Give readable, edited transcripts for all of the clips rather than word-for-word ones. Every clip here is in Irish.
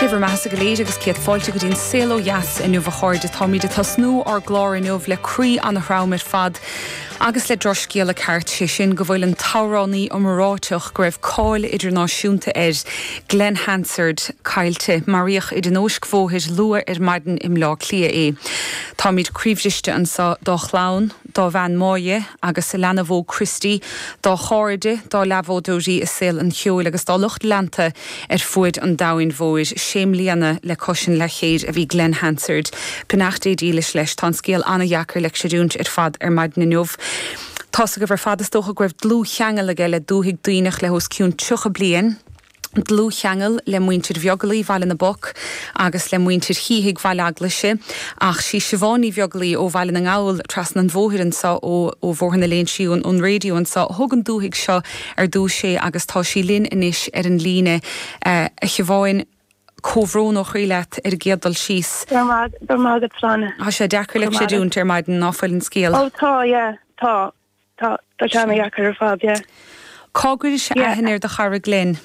Gifar meas go léide agus ciad fáilte go dtín saoló heas in nuamh cháirde tá míad atá snú ar glár in nuamh le crí an nachrámid fad. Agus le droscéal a ceart sin go bhfuil an táránnaí ó maráteach go raibh cáil idirnáisiúnta Glenn Hansard caiilte maríoch idirnóisc bhóthir lua maidin im lá clia é. Tá míad críomhdeiste an sa dá chlán, dá bhean máie agus sa lena bhó Christy, dá cháirde, dá lehódóí is saoil an cheol agus dá lucht lenta fuid an dáin bhóid séimlíana le cosin le chéad a bhí Glenn Hansard. Penachtaí dílis leis tá scéal anna dhechar le séúnt fad maidin na nuamh. Tás go bhar fadas dócha go raibh dlú cheangal a le dúthaigh daoinech le hos ciún tucha blian. Dlú cheangal le muintir bheogaí bhaile na boc agus le muintir híigh bhaile aglaise ach sí sibhánaí bheogaí ó bhaile na ngáil tras an bmhóirann sa ó bhórhanna léon siún ón réidiún sa thugan dúthaigh seo ar dú sé agus tá sí linn inis ar an líne a chibháin cóhrón ó chríileat ar géadal síos. Dar mágad flána. Tá sé dechar le sé dúnt ar maidin áfuil an scéal. Ó tá teanna dhechar ar fad, yeah. Cágúil sé aithin ar de chara Glenn?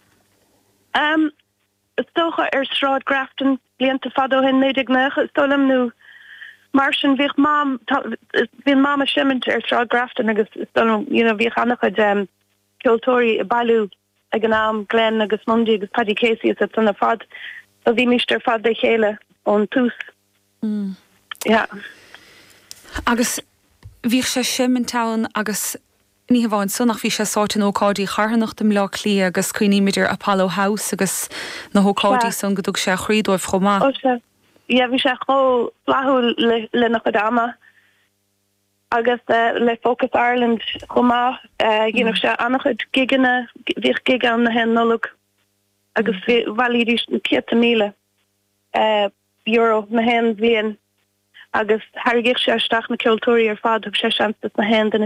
Stocha ar Strád Grafton blianta fadó hen méidignach stolam nu mar sin bhíh mám a simmint ar Strád Grafton agus stolam bhíh annachad ceoltóirí a bailú ag an am Glenn agus Mundy agus Paddy Casey is sanna fad a bhí mistar fad de chéile ón tús. Yeah. Agus bhíh sé simmentáin agus ní bháin sunnach bhí sé sátain ócádaí charthanach dem lá clí agus cuiníimiidir Apollo House agus na hócádaí san go dúg sé chrídóibh chomá. Bhí sé cho láthú le nach dáma agus le Focus Ireland chomá gionach sé annachchud giganna bhíh gigan na hen nulug agus bhilídí 100,000 euro na hen bhíon agus thugéigh sé isteach na ceoltóirí ar fad thug sé seanstas na hen